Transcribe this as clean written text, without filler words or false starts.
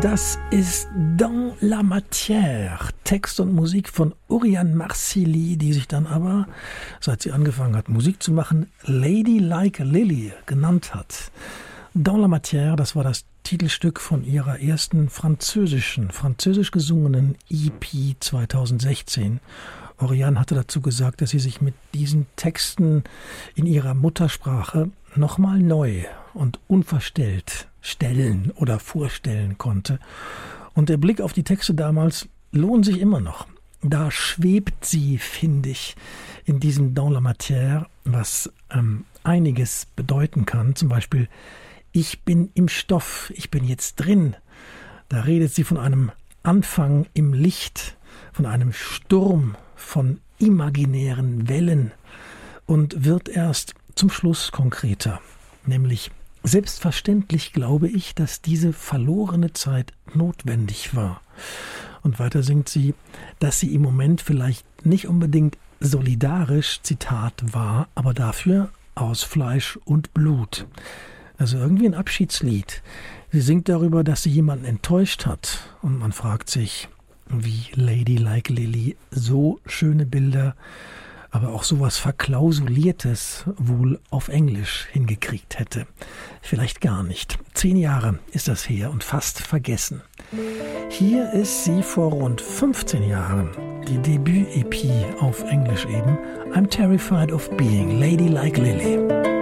Das ist Dans la Matière, Text und Musik von Oriane Marcilly, die sich dann aber, seit sie angefangen hat, Musik zu machen, Lady Like Lily genannt hat. Dans la Matière, das war das Titelstück von ihrer ersten französisch gesungenen EP 2016. Oriane hatte dazu gesagt, dass sie sich mit diesen Texten in ihrer Muttersprache nochmal neu und unverstellt stellen oder vorstellen konnte. Und der Blick auf die Texte damals lohnt sich immer noch. Da schwebt sie, finde ich, in diesem Dans la Matière, was einiges bedeuten kann. Zum Beispiel, ich bin im Stoff, ich bin jetzt drin. Da redet sie von einem Anfang im Licht, von einem Sturm, von imaginären Wellen und wird erst zum Schluss konkreter, nämlich selbstverständlich glaube ich, dass diese verlorene Zeit notwendig war. Und weiter singt sie, dass sie im Moment vielleicht nicht unbedingt solidarisch, Zitat, war, aber dafür aus Fleisch und Blut. Also irgendwie ein Abschiedslied. Sie singt darüber, dass sie jemanden enttäuscht hat und man fragt sich, wie Lady Like Lily so schöne Bilder, aber auch sowas Verklausuliertes wohl auf Englisch hingekriegt hätte. Vielleicht gar nicht. 10 Jahre ist das her und fast vergessen. Hier ist sie vor rund 15 Jahren, die Debüt-EP auf Englisch eben, I'm Terrified of Being Lady Like Lily.